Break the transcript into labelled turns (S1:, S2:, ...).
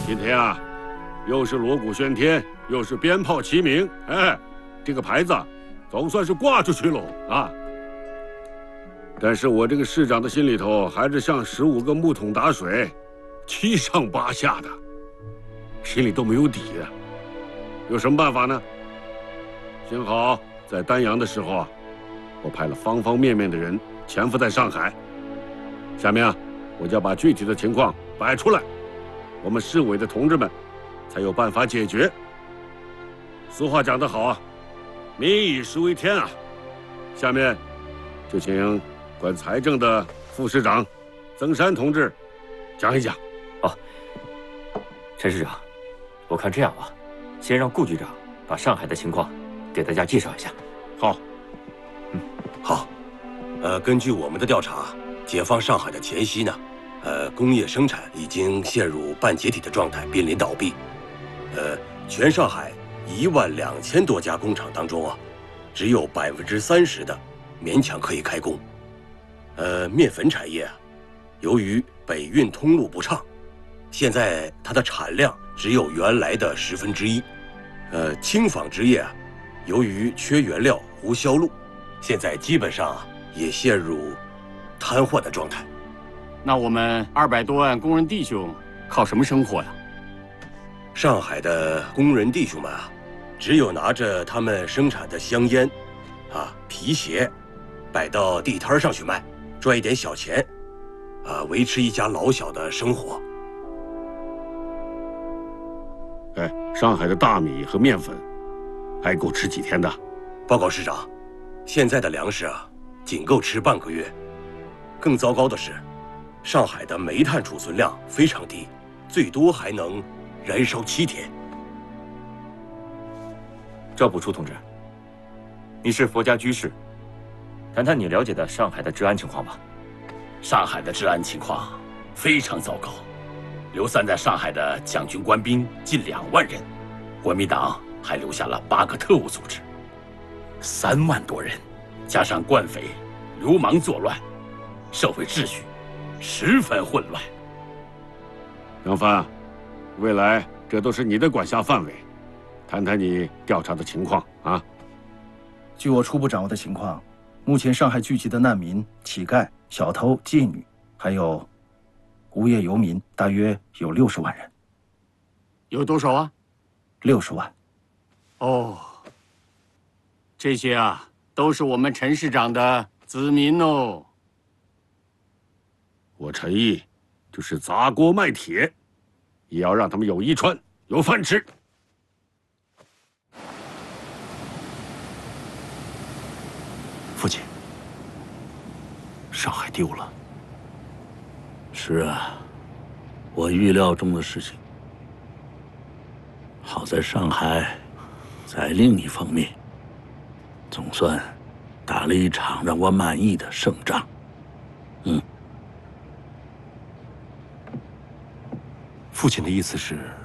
S1: 今天啊，又是锣鼓喧天，又是鞭炮齐鸣，哎，这个牌子总算是挂出去喽啊！但是我这个市长的心里头还是像15个木桶打水，七上八下的，心里都没有底啊。有什么办法呢？幸好在丹阳的时候啊，我派了方方面面的人潜伏在上海。下面啊，我就要把具体的情况摆出来，我们市委的同志们才有办法解决。俗话讲得好啊，民以食为天啊。下面就请管财政的副市长曾山同志讲一讲。
S2: 哦，陈市长，我看这样吧，先让顾局长把上海的情况给大家介绍一下。
S1: 好，
S3: 好。根据我们的调查，解放上海的前夕呢，工业生产已经陷入半解体的状态，濒临倒闭。全上海12000多家工厂当中啊，只有30%的勉强可以开工。面粉产业啊，由于北运通路不畅，现在它的产量只有原来的1/10。轻纺织业啊，由于缺原料无销路，现在基本上也陷入瘫痪的状态。
S4: 那我们200多万工人弟兄靠什么生活呀？
S3: 上海的工人弟兄们啊，只有拿着他们生产的香烟、皮鞋，摆到地摊上去卖，赚一点小钱，维持一家老小的生活。
S1: 哎，上海的大米和面粉还够吃几天的？
S3: 报告市长，现在的粮食啊，仅够吃半个月。更糟糕的是，上海的煤炭储存量非常低，最多还能燃烧7天。
S2: 赵朴初同志，你是佛家居士，谈谈你了解的上海的治安情况吧。
S5: 上海的治安情况非常糟糕，流散在上海的蒋军官兵近2万人，国民党还留下了8个特务组织，3万多人，加上惯匪、流氓作乱，社会秩序十分混乱。
S1: 杨帆，未来这都是你的管辖范围，谈谈你调查的情况啊。
S6: 据我初步掌握的情况，目前上海聚集的难民、乞丐、小偷、妓女，还有无业游民，大约有60万人。
S4: 有多少啊
S6: ？60万。
S4: 哦，这些啊，都是我们陈市长的子民哦。
S1: 我陈毅就是砸锅卖铁，也要让他们有衣穿，有饭吃。
S7: 父亲，上海丢了。
S8: 是啊，我预料中的事情。好在上海，在另一方面，总算打了一场让我满意的胜仗。
S7: 父亲的意思是，